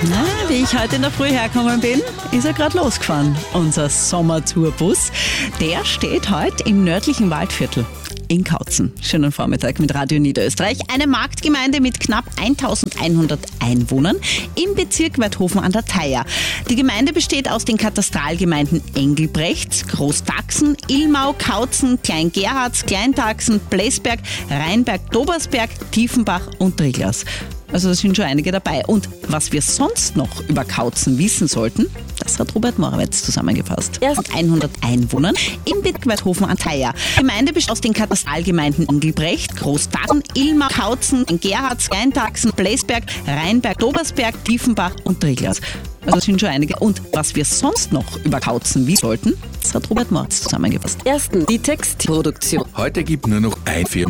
Na, wie ich heute in der Früh hergekommen bin, ist er gerade losgefahren. Unser Sommertourbus, der steht heute im nördlichen Waldviertel in Kautzen. Schönen Vormittag mit Radio Niederösterreich. Eine Marktgemeinde mit knapp 1100 Einwohnern im Bezirk Weidhofen an der Thaya. Die Gemeinde besteht aus den Katastralgemeinden Engelbrechts, Großtaxen, Ilmau, Kautzen, Klein-Gerhards, Kleintaxen, Blesberg, Rheinberg, Dobersberg, Tiefenbach und Triglas. Also da sind schon einige dabei. Und was wir sonst noch über Kautzen wissen sollten, das hat Robert Morawetz zusammengefasst. Erst 100 Einwohnern im Bezirk Weidhofen an Thaya. Die Gemeinde besteht aus den Katastralgemeinden Engelbrecht, Großtaxen, Ilmau, Kautzen, Gerhards, Kleintaxen, Blesberg, Rheinberg, Dobersberg, Tiefenbach und Triglas. Also das sind schon einige. Und was wir sonst noch über Kautzen wissen sollten, das hat Robert Morawetz zusammengefasst. Erstens die Textproduktion. Heute gibt nur noch eine Firma